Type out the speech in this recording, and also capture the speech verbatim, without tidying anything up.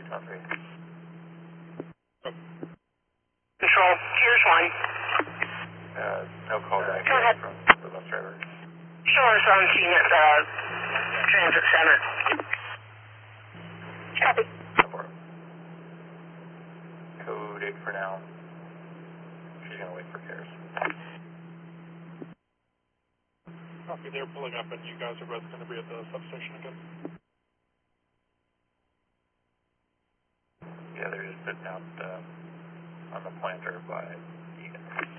three. Control, here's one. Uh, no call back Go ahead. from the bus driver. Showers on scene at the transit center. Copy. Four. Code eight for now. She's gonna wait for cares. Copy, they're pulling up and you guys are both going to be at the substation again. Yeah, they're just putting out uh, on the planter by